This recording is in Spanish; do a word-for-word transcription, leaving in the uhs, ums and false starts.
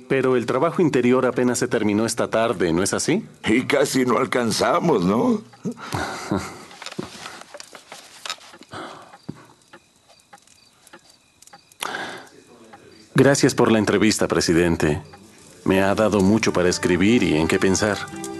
Pero el trabajo interior apenas se terminó esta tarde, ¿no es así? Y casi no alcanzamos, ¿no? Gracias por la entrevista, presidente. Me ha dado mucho para escribir y en qué pensar.